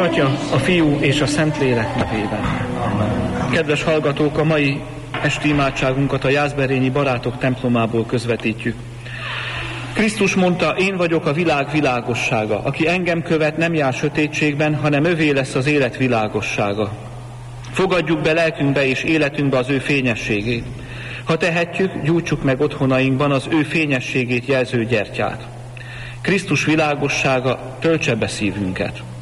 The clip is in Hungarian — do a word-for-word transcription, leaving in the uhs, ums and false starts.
Atya, a Fiú és a Szentlélek nevében. Kedves hallgatók, a mai esti imádságunkat a Jászberényi Barátok templomából közvetítjük. Krisztus mondta, én vagyok a világ világossága. Aki engem követ, nem jár sötétségben, hanem övé lesz az élet világossága. Fogadjuk be lelkünkbe és életünkbe az ő fényességét. Ha tehetjük, gyújtsuk meg otthonainkban az ő fényességét jelző gyertyát. Krisztus világossága töltse be szívünket.